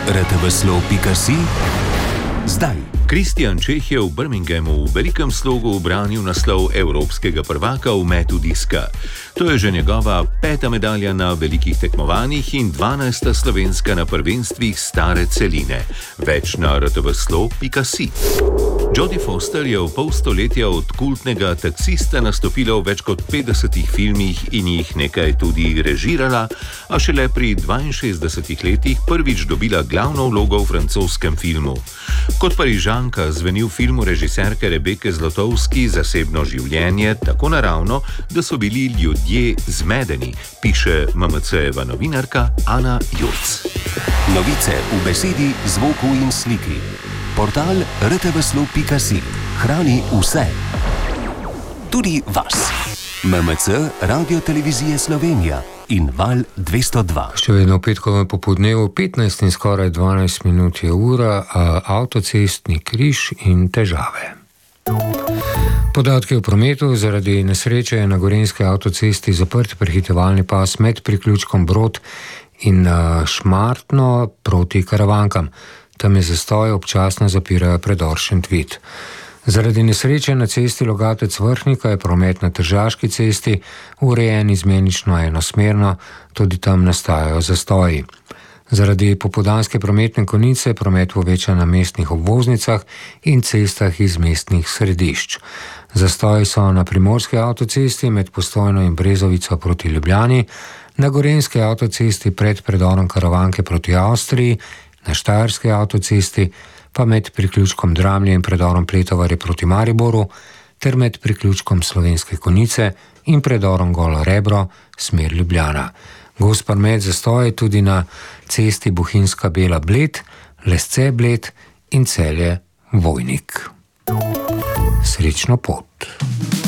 rtvslo.si zdaj. Kristjan Čeh je v Birminghamu v velikem slogu ubranil naslov evropskega prvaka v metu diska. To je že njegova 5. medalja na velikih tekmovanjih in 12. slovenska na prvenstvih stare celine. Več na rtvslo.si. Jodie Foster je v pol stoletja od kultnega taksista nastopila v več kot 50 filmih in jih nekaj tudi režirala, a šele pri 62 letih prvič dobila glavno vlogo v francoskem filmu. Kot Parižanka zveni v filmu režiserke Rebeke Zlotovski zasebno življenje tako naravno, da so bili ljudje zmedeni, piše MMC-jeva novinarka Ana Jurc. Novice v besedi, zvoku in sliki. Portal rtvslo.si hrani vse. Tudi vas. MMC, Radio Televizije Slovenija in Val 202. Še vedno petkovo popoldnevo, 15 in skoraj 12 minut je ura, avtocestni križ in težave. Podatki o prometu: zaradi nesreče je na gorenjski avtocesti zaprt prehitevalni pas med priključkom Brod in Šmartno proti Karavankam. Tam je zastoj, občasno zapirajo predor Šentvid. Zaradi nesreče na cesti Logatec-Vrhnika je promet na Tržaški cesti urejen izmenično enosmerno, tudi tam nastajajo zastoji. Zaradi popoldanske prometne konice je promet povečan na mestnih obvoznicah in cestah iz mestnih središč. Zastoji so na primorski avtocesti med Postojno in Brezovico proti Ljubljani, na gorenjski avtocesti pred predorom Karavanke proti Avstriji, na štajerski avtocesti pa med priključkom Dramlje in predorom Pletovarje proti Mariboru ter med priključkom Slovenske Konjice in predorom Golo Rebro, smer Ljubljana. Gost promet zastoje tudi na cesti Bohinjska Bela-Bled, Lesce-Bled in Celje-Vojnik. Srečno pot.